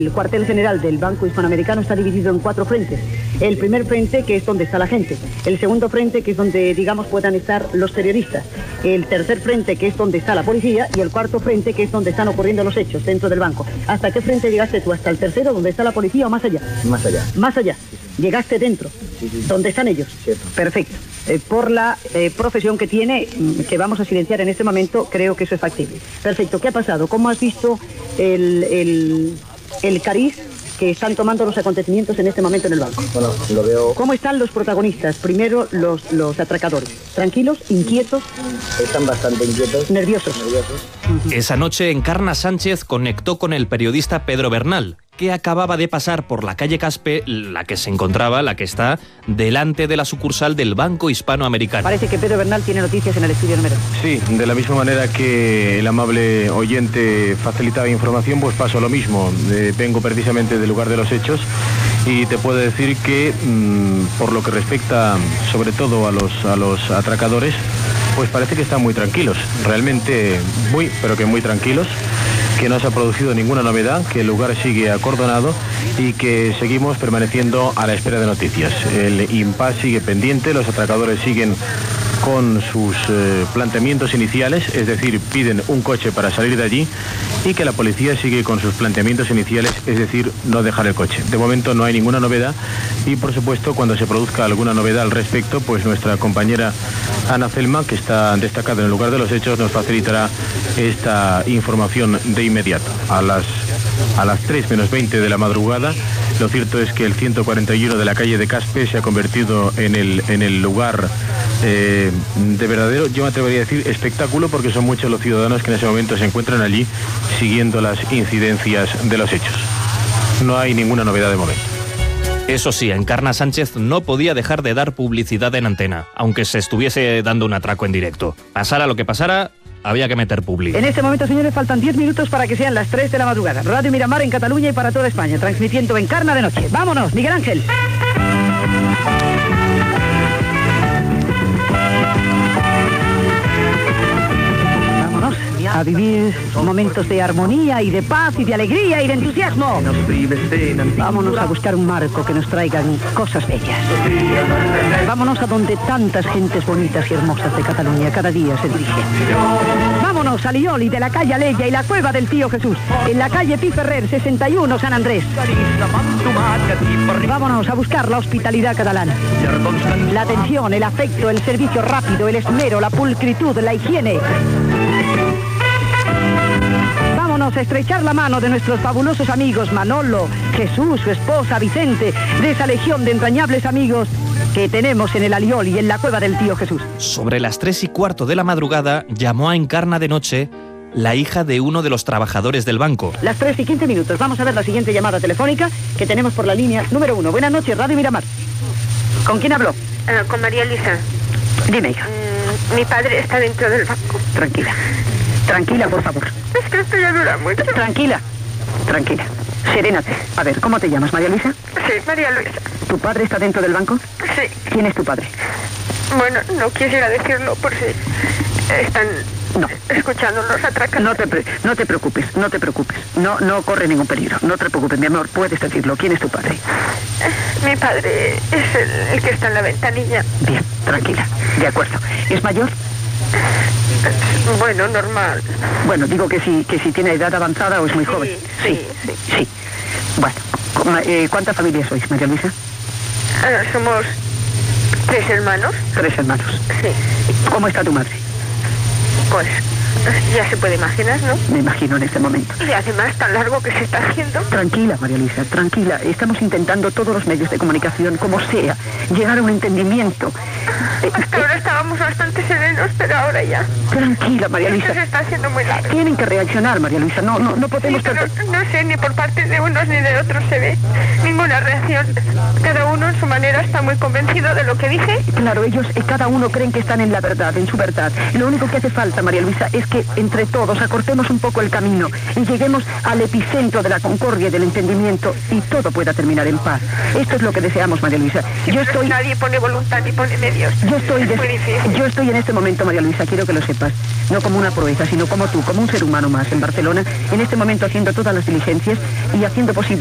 El cuartel general del Banco Hispanoamericano está dividido en 4 frentes. El primer frente, que es donde está la gente. El segundo frente, que es donde, digamos, puedan estar los periodistas. El tercer frente, que es donde está la policía. Y el cuarto frente, que es donde están ocurriendo los hechos, dentro del banco. ¿Hasta qué frente llegaste tú? ¿Hasta el tercero, donde está la policía, o más allá? Más allá. Más allá. ¿Llegaste dentro? Sí. ¿Dónde están ellos? Cierto. Perfecto. Por la profesión que tiene, que vamos a silenciar en este momento, creo que eso es factible. Perfecto. ¿Qué ha pasado? ¿Cómo has visto el cariz que están tomando los acontecimientos en este momento en el banco? Bueno, lo veo... ¿Cómo están los protagonistas? Primero, los atracadores. ¿Tranquilos? ¿Inquietos? Están bastante inquietos. ¿Nerviosos? Esa noche, Encarna Sánchez conectó con el periodista Pedro Bernal, que acababa de pasar por la calle Caspe, la que está delante de la sucursal del Banco Hispanoamericano. Parece que Pedro Bernal tiene noticias en el estudio número 2. Sí, de la misma manera que el amable oyente facilitaba información, pues paso lo mismo. Vengo precisamente del lugar de los hechos y te puedo decir que por lo que respecta sobre todo a los atracadores, pues parece que están muy tranquilos, realmente pero que muy tranquilos, que no se ha producido ninguna novedad, que el lugar sigue acordonado y que seguimos permaneciendo a la espera de noticias. El impasse sigue pendiente, los atracadores siguen con sus planteamientos iniciales, es decir, piden un coche para salir de allí, y que la policía sigue con sus planteamientos iniciales, es decir, no dejar el coche. De momento no hay ninguna novedad y, por supuesto, cuando se produzca alguna novedad al respecto, pues nuestra compañera Ana Celma, que está destacada en el lugar de los hechos, nos facilitará esta información de inmediato. A las 3 menos 20 de la madrugada, lo cierto es que el 141 de la calle de Caspe se ha convertido en el lugar de verdadero, yo me atrevería a decir, espectáculo, porque son muchos los ciudadanos que en ese momento se encuentran allí siguiendo las incidencias de los hechos. No hay ninguna novedad de momento. Eso sí, Encarna Sánchez no podía dejar de dar publicidad en antena, aunque se estuviese dando un atraco en directo. Pasara lo que pasara, había que meter publi. En este momento, señores, faltan 10 minutos para que sean las 3 de la madrugada. Radio Miramar en Cataluña y para toda España, transmitiendo Encarna de noche. ¡Vámonos, Miguel Ángel! A vivir momentos de armonía y de paz y de alegría y de entusiasmo. Vámonos a buscar un marco que nos traigan cosas bellas. Vámonos a donde tantas gentes bonitas y hermosas de Cataluña cada día se dirigen. Vámonos a Lioli, de la calle Aleya y la cueva del Tío Jesús, en la calle Pi Ferrer 61 San Andrés. Vámonos a buscar la hospitalidad catalana, la atención, el afecto, el servicio rápido, el esmero, la pulcritud, la higiene. Vámonos a estrechar la mano de nuestros fabulosos amigos Manolo, Jesús, su esposa, Vicente, de esa legión de entrañables amigos que tenemos en el Aliol y en la cueva del Tío Jesús. Sobre las 3:15 de la madrugada, llamó a Encarna de noche la hija de uno de los trabajadores del banco. Las 3:15 minutos. Vamos a ver la siguiente llamada telefónica que tenemos por la línea número 1. Buenas noches, Radio Miramar. ¿Con quién habló? Con María Luisa. Dime, hija. Mi padre está dentro del banco. Tranquila. Tranquila, por favor. Es que esto ya dura mucho. Tranquila. Serénate. A ver, ¿cómo te llamas, María Luisa? Sí, María Luisa. ¿Tu padre está dentro del banco? Sí. ¿Quién es tu padre? Bueno, no quisiera decirlo por si están escuchando los atracadores. No te preocupes. No corre ningún peligro. No te preocupes, mi amor, puedes decirlo. ¿Quién es tu padre? Mi padre es el que está en la ventanilla. Bien, tranquila. De acuerdo. ¿Es mayor? Bueno, normal. Bueno, digo que si tiene edad avanzada o es muy joven. Sí. Bueno, ¿cuántas familias sois, María Luisa? Somos 3 hermanos. 3 hermanos. Sí. ¿Cómo está tu madre? Pues ya se puede imaginar, ¿no? Me imagino en este momento. Y además tan largo que se está haciendo. Tranquila, María Luisa, tranquila. Estamos intentando todos los medios de comunicación, como sea, llegar a un entendimiento. Hasta ahora estábamos bastante serenos, pero ahora ya. Tranquila, María Luisa. Esto se está haciendo muy largo. Tienen que reaccionar, María Luisa. No podemos... Sí, pero no sé, ni por parte de unos ni de otros se ve ninguna reacción. Cada uno en su manera está muy convencido de lo que dice. Claro, ellos, cada uno creen que están en la verdad, en su verdad. Lo único que hace falta, María Luisa, es que entre todos acortemos un poco el camino y lleguemos al epicentro de la concordia y del entendimiento y todo pueda terminar en paz. Esto es lo que deseamos, María Luisa. Sí, nadie pone voluntad ni pone medios. Yo estoy en este momento momento, María Luisa, quiero que lo sepas, no como una proeza, sino como tú, como un ser humano más en Barcelona, en este momento haciendo todas las diligencias y haciendo posible